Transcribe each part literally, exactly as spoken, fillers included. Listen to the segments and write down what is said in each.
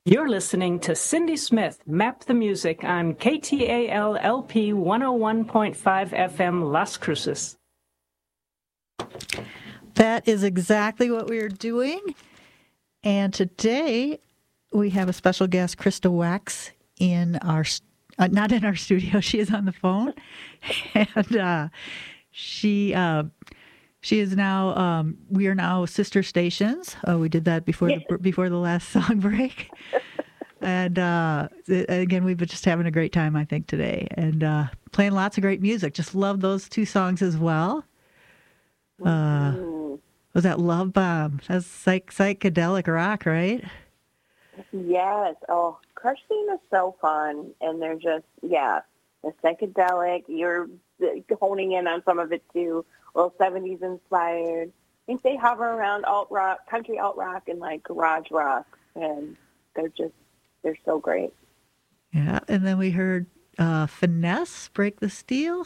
You're listening to Cindy Smith, Map the Music, on K T A L L P one oh one point five F M Las Cruces. That is exactly what we are doing. And today we have a special guest, Krista Wax, in our, uh, not in our studio, she is on the phone. and uh, she... Uh, She is now, um, we are now sister stations. Uh, we did that before the, before the last song break. and uh, again, we've been just having a great time, I think, today. And uh, playing lots of great music. Just love those two songs as well. Uh, was that Love Bomb? That's psych- psychedelic rock, right? Yes. Oh, Crush Theme is so fun. And they're just, yeah, the psychedelic. You're honing in on some of it, too. A little seventies inspired. I think they hover around alt rock, country alt rock, and like garage rock, and they're just they're so great. Yeah, and then we heard uh, Finesse, Break the Steel.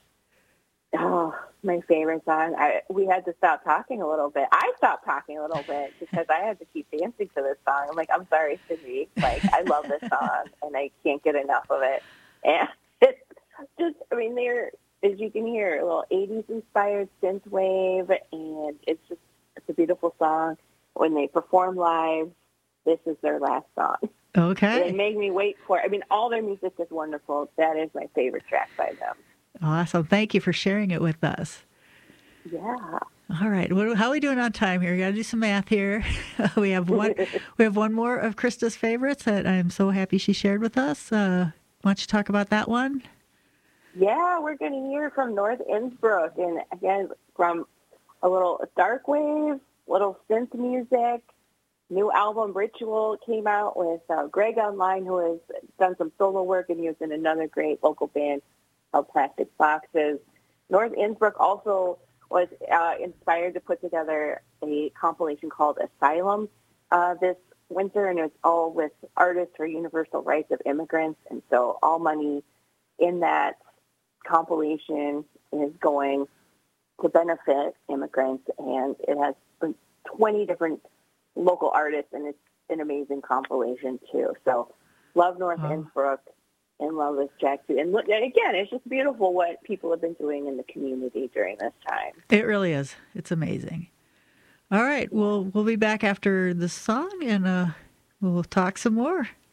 Oh, my favorite song. I we had to stop talking a little bit. I stopped talking a little bit because I had to keep dancing to this song. I'm like, I'm sorry, Cindy. Like, I love this song, and I can't get enough of it. And it's just, I mean, they're. As you can hear, a little eighties inspired synth wave, and it's just it's a beautiful song. When they perform live, this is their last song. Okay. They make me wait for it. I mean, all their music is wonderful. That is my favorite track by them. Awesome. Thank you for sharing it with us. Yeah. All right. What, how are we doing on time here? We got to do some math here. we have one. we have one more of Krista's favorites that I'm so happy she shared with us. Uh, why don't you talk about that one? Yeah, we're going to hear from North Innsbruck, and again, from a little dark wave, little synth music. New album, Ritual, came out with uh, Greg Online, who has done some solo work, and he was in another great local band called Plastic Boxes. North Innsbruck also was uh, inspired to put together a compilation called Asylum uh, this winter, and it's all with artists for universal rights of immigrants, and so all money in that compilation is going to benefit immigrants, and it has twenty different local artists, and it's an amazing compilation too. So love North oh. Innsbruck and love this track too. And look, again, it's just beautiful what people have been doing in the community during this time. It really is. It's amazing. All right, we'll we'll be back after the song, and uh, we'll talk some more.